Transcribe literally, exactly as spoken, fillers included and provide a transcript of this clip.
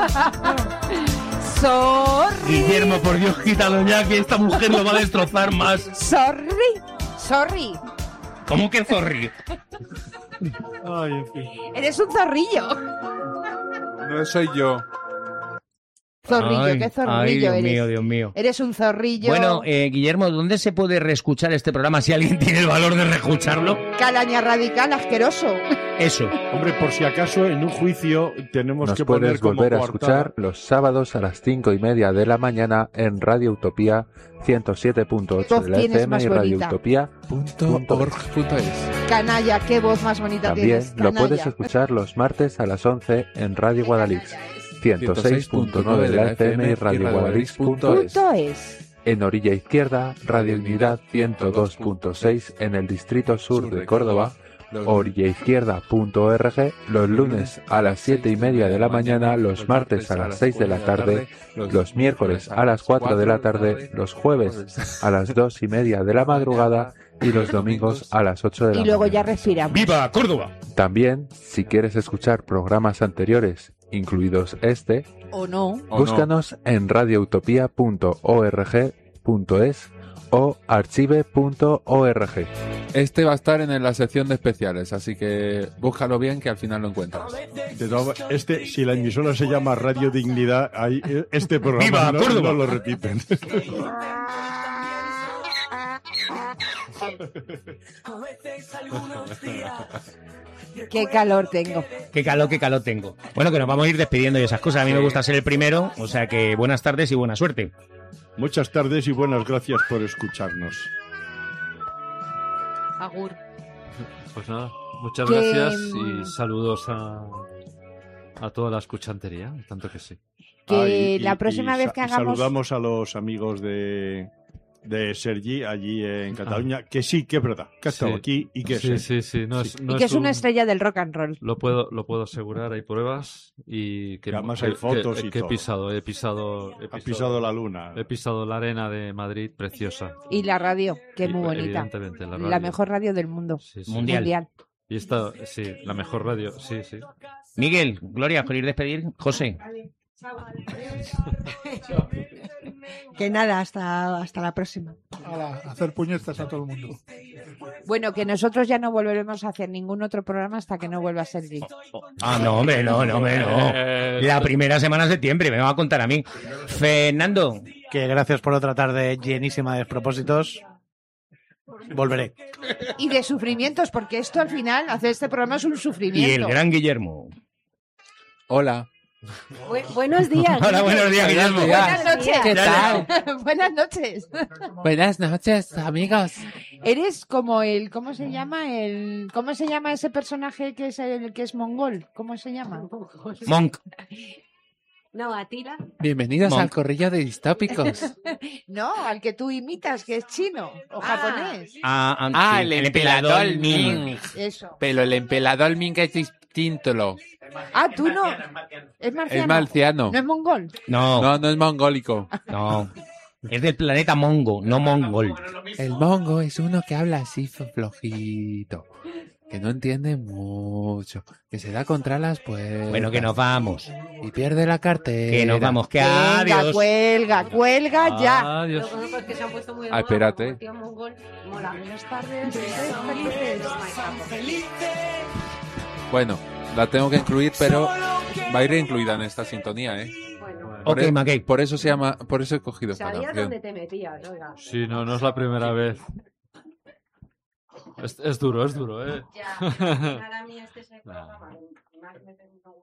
Sorry. Guillermo, por Dios, quítalo ya, que esta mujer lo va a destrozar más. Sorry. Sorry. ¿Cómo que zorri? Ay, en fin. Eres un zorrillo. No soy yo. Zorrillo, Ay, qué zorrillo ay, Dios eres. mío, Dios mío. Eres un zorrillo. Bueno, eh, Guillermo, ¿dónde se puede reescuchar este programa si alguien tiene el valor de reescucharlo? Calaña radical, asqueroso. Eso. Hombre, por si acaso en un juicio tenemos Nos que poner puedes como volver a coartada. escuchar los sábados a las cinco y media de la mañana en Radio Utopía ciento siete punto ocho Voz de la tienes F M más y Radio bonita. Utopía Punto org punto es. Canalla, qué voz más bonita También tienes. lo Canalla. puedes escuchar los martes a las once en Radio Guadalix ciento seis punto nueve de la F M y Radio Guadalix punto es. Punto es. En Orilla Izquierda, Radio Unidad ciento dos punto seis en el Distrito Sur de Córdoba, orillaizquierda punto org, los lunes a las siete y media de la mañana, los martes a las seis de la tarde, los miércoles a las cuatro de la tarde, los jueves a las dos y media de la madrugada y los domingos a las ocho de la Y luego mañana. ya respiramos. ¡Viva Córdoba! También, si quieres escuchar programas anteriores, incluidos este, ¿O no? ¿O búscanos en radioutopía punto org punto es o archive punto org. Este va a estar en la sección de especiales, así que búscalo bien que al final lo encuentras. De todas- Este, si la emisora se llama Radio Dignidad, ahí, eh, este programa ¡Viva no, Córdoba! no lo repiten. Qué calor tengo. Qué calor, qué calor tengo. Bueno, que nos vamos a ir despidiendo y esas cosas. A mí me gusta ser el primero, o sea que buenas tardes y buena suerte. Muchas tardes y buenas gracias por escucharnos. Agur. Pues nada, muchas Que, gracias mm, y saludos a, a toda la escuchantería, tanto que sí. Que Ah, y- la y- próxima y vez sa- que hagamos... Saludamos a los amigos de, de Sergi allí en Cataluña, que sí, que es verdad, que ha estado Sí. aquí y que Sí, es. sí, sí, no es, no y que es un- una estrella del rock and roll. Lo puedo, lo puedo asegurar, hay pruebas y que Y además que- hay fotos que, y que he todo. pisado, he pisado, he Ha pisado la luna. he pisado la arena de Madrid, preciosa. Y la radio, que es Y, muy bonita. evidentemente, la La, radio. mejor radio del mundo. Sí, sí. Mundial. Mundial. Y esta, sí, la mejor radio, sí, sí. Miguel, Gloria, ¿queréis despedir? José. Que nada, hasta, hasta la próxima. A hacer puñetas a todo el mundo. Bueno, que nosotros ya no volveremos a hacer ningún otro programa hasta que no vuelva a ser Sergi. Ah, no, hombre, no, no, hombre, no. La primera semana de septiembre, me va a contar a mí. Fernando. Que gracias por otra tarde llenísima de despropósitos. Volveré. Y de sufrimientos, porque esto al final, hacer este programa es un Y sufrimiento. el gran Guillermo. Hola. Bu- buenos días. Hola, buenos días, Guillermo. Buenas noches. ¿Qué tal? Buenas noches. Buenas noches, amigos. Eres como el, ¿cómo se llama? El, ¿cómo se llama ese personaje que es el que es mongol? ¿Cómo se llama? Monk. No, Atila. Bienvenidos Mon- al corrillo de distópicos. No, al que tú imitas, que es chino o japonés. Ah, ah, Ah, sí, el emperador Ming. Eso. Pero el emperador Ming es distinto. Ah, tú no. Es marciano. Es marciano. No es mongol. No, No, no es mongólico. no. Es del planeta Mongo, no mongol. El mongo es uno que habla así flojito. Que no entiende mucho. Que se da contra las puertas. Bueno, que nos vamos. Y pierde la cartera. Que nos vamos. Que Venga, adiós. cuelga, cuelga ya. Adiós. Lo conozco, es que se han puesto muy de Ah, moda, espérate. como tío mongol. Mola. Buenas tardes, sed felices. Bueno, la tengo que incluir, pero va a ir incluida en esta sintonía, ¿eh? Bueno, Por, Ok, e- McKay. por eso se llama, por eso he cogido esta sabías canción. dónde te metías, oiga. Sí, no, no es la primera vez. Es, es duro, es duro, ¿eh? Ya, para mí este es el Nah. programa. Más me tengo